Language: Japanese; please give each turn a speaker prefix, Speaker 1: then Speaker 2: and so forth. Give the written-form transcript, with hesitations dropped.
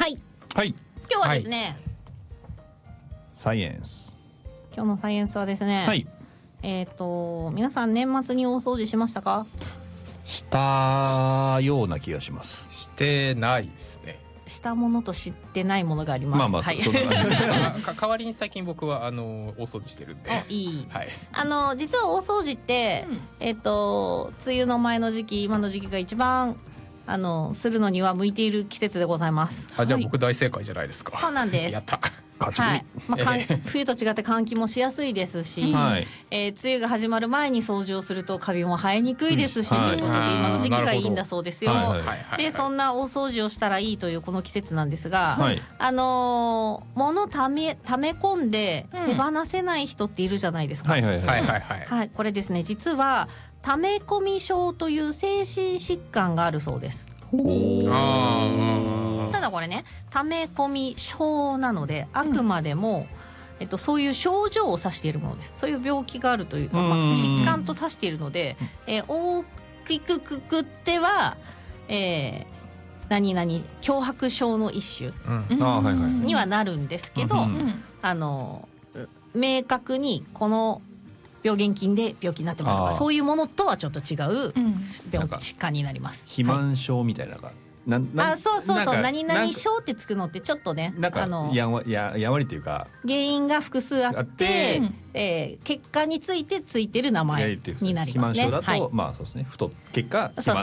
Speaker 1: はい、
Speaker 2: はい。
Speaker 1: 今日はですね、
Speaker 2: サイエンス。
Speaker 1: 今日のサイエンスはですね、
Speaker 2: はい。
Speaker 1: 皆さん年末に大掃除しましたか？
Speaker 2: したような気がします。
Speaker 3: してないですね。
Speaker 1: したものと知ってないものがあります。
Speaker 2: まあまあ、
Speaker 1: はい、
Speaker 2: そんな感
Speaker 3: 代わりに最近僕は大掃除してるんで。
Speaker 1: いい。
Speaker 3: はい。
Speaker 1: 実は大掃除って、梅雨の前の時期、今の時期が一番するのには向いている季節でございます。
Speaker 3: じゃあ僕大正解じゃないですか。
Speaker 1: そうなんです。
Speaker 3: やった。
Speaker 1: はい。冬と違って換気もしやすいですし、
Speaker 2: はい。
Speaker 1: 梅雨が始まる前に掃除をするとカビも生えにくいですし、ということで今の時期がいいんだそうですよ。で、そんな大掃除をしたらいいというこの季節なんですが、物ため込んで手放せない人っているじゃないですか。はい。これですね、実は溜め込み症という精神疾患があるそうです。ただこれね、溜め込み症なのであくまでも、そういう症状を指しているものです。そういう病気があるという、疾患と指しているので、大きくくくっては、何々強迫症の一種にはなるんですけど、明確にこの病原菌で病気になってますとか、そういうものとはちょっと違う病気化になります。
Speaker 2: 肥満症みたいなのが、
Speaker 1: そう何々症ってつくのってちょっとね、
Speaker 2: やんわりというか
Speaker 1: 原因が複数あって、結果についてついてる名前になりますね。
Speaker 2: 肥満症だと、まあそうですね、結果